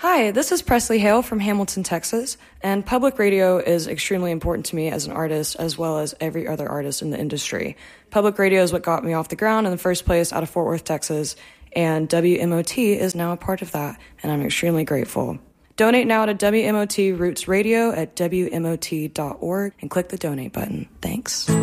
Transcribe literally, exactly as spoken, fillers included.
Hi, this is Presley Hale from Hamilton, Texas, and public radio is extremely important to me as an artist as well as every other artist in the industry. Public radio is what got me off the ground in the first place out of Fort Worth, Texas, and W M O T is now a part of that, and I'm extremely grateful. Donate now to W M O T Roots Radio at W M O T dot org and click the donate button. Thanks.